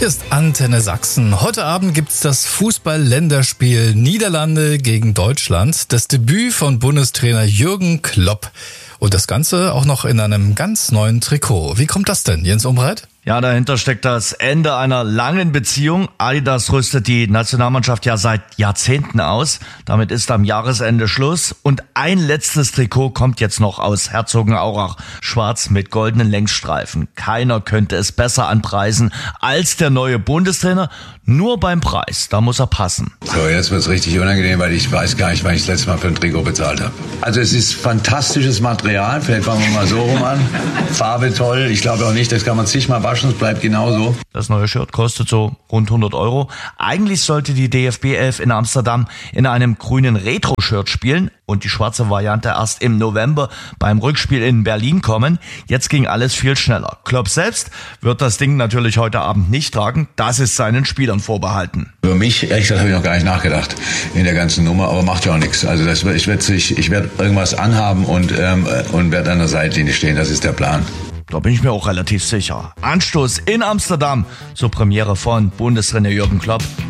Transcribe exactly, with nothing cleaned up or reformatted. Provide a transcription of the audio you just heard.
Hier ist Antenne Sachsen. Heute Abend gibt's das Fußball-Länderspiel Niederlande gegen Deutschland. Das Debüt von Bundestrainer Jürgen Klopp. Und das Ganze auch noch in einem ganz neuen Trikot. Wie kommt das denn, Jens Umbreit? Ja, dahinter steckt das Ende einer langen Beziehung. Adidas rüstet die Nationalmannschaft ja seit Jahrzehnten aus. Damit ist am Jahresende Schluss. Und ein letztes Trikot kommt jetzt noch aus Herzogenaurach. Schwarz mit goldenen Längsstreifen. Keiner könnte es besser anpreisen als der neue Bundestrainer. Nur beim Preis, da muss er passen. So, jetzt wird's richtig unangenehm, weil ich weiß gar nicht, wann ich das letzte Mal für ein Trikot bezahlt habe. Also es ist fantastisches Material. Vielleicht fangen wir mal so rum an. Farbe toll. Ich glaube auch nicht, das kann man zigmal waschen. Es bleibt genauso. Das neue Shirt kostet so rund hundert Euro. Eigentlich sollte die D F B elf in Amsterdam in einem grünen Retro-Shirt spielen und die schwarze Variante erst im November beim Rückspiel in Berlin kommen. Jetzt ging alles viel schneller. Klopp selbst wird das Ding natürlich heute Abend nicht tragen. Das ist seinen Spielern vorbehalten. Über mich, ehrlich gesagt, habe ich noch gar nicht nachgedacht in der ganzen Nummer, aber macht ja auch nichts. Also das, ich werde ich werd irgendwas anhaben und, ähm, und werde an der Seitlinie stehen. Das ist der Plan. Da bin ich mir auch relativ sicher. Anstoß in Amsterdam zur Premiere von Bundestrainer Jürgen Klopp.